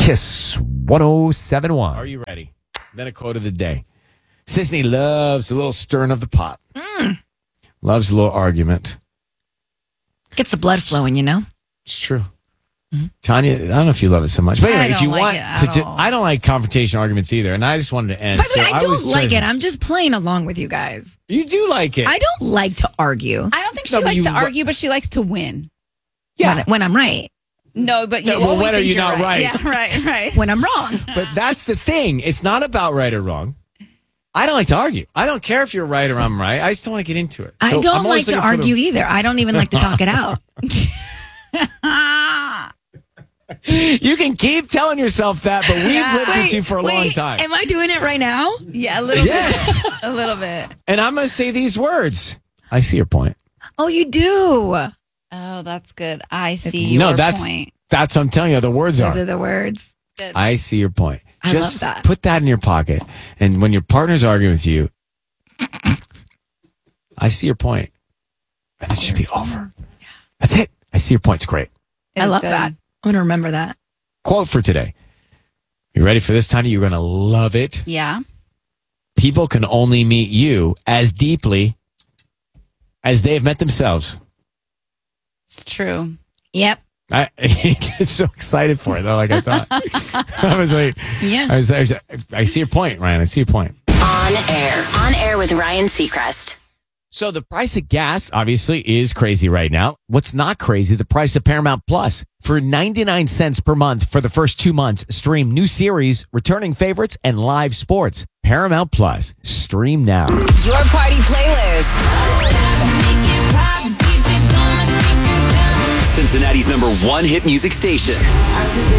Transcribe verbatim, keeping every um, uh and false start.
Kiss one oh seven point one. Are you ready? Then a quote of the day. Sisney loves a little stirring of the pot. Mm. Loves a little argument. Gets the blood flowing, you know? It's true. Mm-hmm. Tanya, I don't know if you love it so much. But anyway, I if you don't want like to, it do, at all. I don't like confrontation arguments either. And I just wanted to end. By the way, So I don't was like starting- it. I'm just playing along with you guys. You do like it. I don't like to argue. I don't think she No, but likes you to lo- argue, but she likes to win. yeah. When, when I'm right. No, but you No, well, always when are think you you're not right? Yeah, right, right. When I'm wrong. But that's the thing. It's not about right or wrong. I don't like to argue. I don't care if you're right or I'm right. I just don't want to get into it. I So don't I'm like always to looking for the- argue either. I don't even like to talk it out. You can keep telling yourself that, but we've Yeah. lived with you for a wait, long time. Am I doing it right now? Yeah, a little Yes. bit. A little bit. And I'm going to say these words. I see your point. Oh, you do. Oh, that's good. I see no, your that's point. that's what I'm telling you. The words Those are. are the words. Good. I see your point. I Just love that. put that in your pocket. And when your partner's arguing with you, I see your point. And it should be over. That's it. I see your point. It's great. It I is love good. that. I'm going to remember that. Quote for today. You ready for this, Tanya? You're going to love it. Yeah. People can only meet you as deeply as they have met themselves. It's true. Yep. I get so excited for it, though, like I thought. I was like, Yeah. I, was, I, was, I see your point, Ryan. I see your point. On air. On air with Ryan Seacrest. So the price of gas, obviously, is crazy right now. What's not crazy, the price of Paramount Plus. For ninety-nine cents per month for the first two months, stream new series, returning favorites, and live sports. Paramount Plus. Stream now. Your party playlist. Cincinnati's number one hit music station.